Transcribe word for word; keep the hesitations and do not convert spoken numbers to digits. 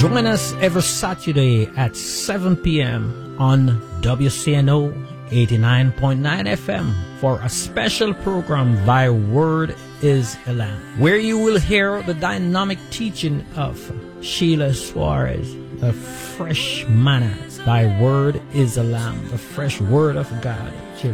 Join us every Saturday at seven p.m. on W C N O eighty-nine point nine F M for a special program, Thy Word is a Lamp, where you will hear the dynamic teaching of Sheila Suarez, the fresh manna. Thy Word is a Lamp, the fresh Word of God.